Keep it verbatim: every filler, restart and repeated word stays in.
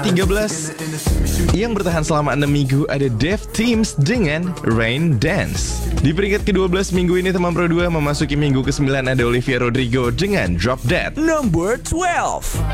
tiga belas. Yang bertahan selama enam minggu ada Dev Teams dengan Rain Dance. Di peringkat kedua belas minggu ini teman Pro dua memasuki minggu kesembilan ada Olivia Rodrigo dengan Drop Dead. Number twelve.